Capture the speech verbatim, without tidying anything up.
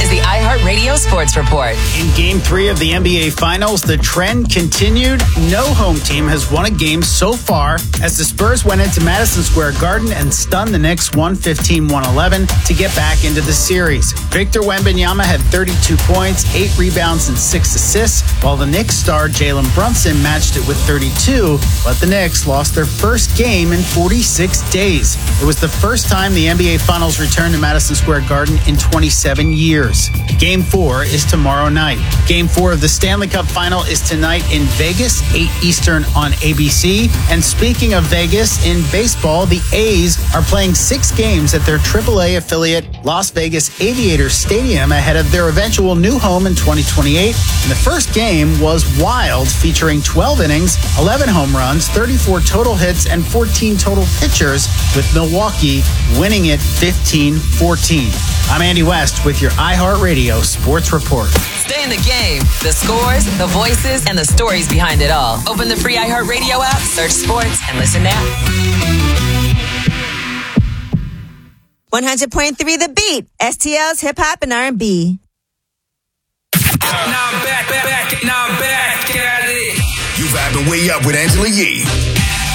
is the iHeartRadio Sports Report. In Game three of the N B A Finals, the trend continued. No home team has won a game so far as the Spurs went into Madison Square Garden and stunned the Knicks one fifteen to one eleven to get back into the series. Victor Wembanyama had thirty-two points, eight rebounds, and six assists, while the Knicks star Jalen Brunson matched it with thirty-two, but the Knicks lost their first game in forty-six days. It was the first time the N B A Finals returned to Madison Square Garden in twenty-seven years. Game four is tomorrow night. Game four of the Stanley Cup Final is tonight in Vegas, eight Eastern on A B C. And speaking of Vegas, in baseball, the A's are playing six games at their triple A affiliate Las Vegas Aviators Stadium ahead of their eventual new home in twenty twenty-eight. And the first game was wild, featuring twelve innings, eleven home runs, thirty-four total hits, and fourteen total pitchers, with Milwaukee winning it fifteen fourteen. I'm Andy West with your iHeartRadio Sports Report. Stay in the game. The scores, the voices, and the stories behind it all. Open the free iHeartRadio app, search sports, and listen now. one hundred point three The Beat. S T L's Hip Hop and R and B. Now I'm back, back, back, now I'm back. Get out of here. You vibing way up with Angela Yee.